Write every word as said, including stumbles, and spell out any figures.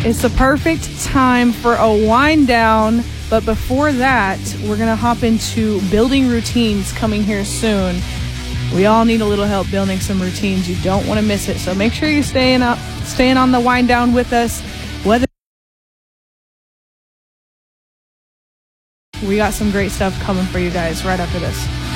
It's the perfect time for a wind down. But before that, we're going to hop into building routines coming here soon. We all need a little help building some routines. You don't want to miss it. So make sure you're staying up, staying on the wind down with us. Whether we got some great stuff coming for you guys right after this.